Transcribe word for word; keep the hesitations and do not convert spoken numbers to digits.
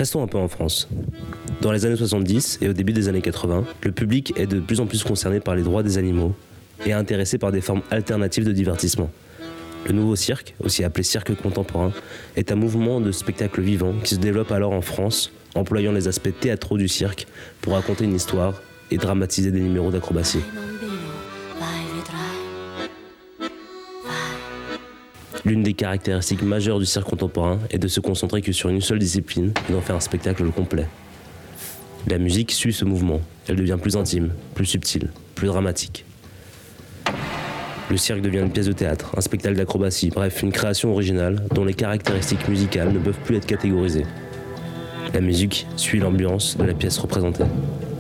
Restons un peu en France. Dans les années soixante-dix et au début des années quatre-vingts, le public est de plus en plus concerné par les droits des animaux et intéressé par des formes alternatives de divertissement. Le nouveau cirque, aussi appelé cirque contemporain, est un mouvement de spectacle vivant qui se développe alors en France, employant les aspects théâtraux du cirque pour raconter une histoire et dramatiser des numéros d'acrobatie. L'une des caractéristiques majeures du cirque contemporain est de se concentrer que sur une seule discipline et d'en faire un spectacle complet. La musique suit ce mouvement, elle devient plus intime, plus subtile, plus dramatique. Le cirque devient une pièce de théâtre, un spectacle d'acrobatie, bref, une création originale dont les caractéristiques musicales ne peuvent plus être catégorisées. La musique suit l'ambiance de la pièce représentée.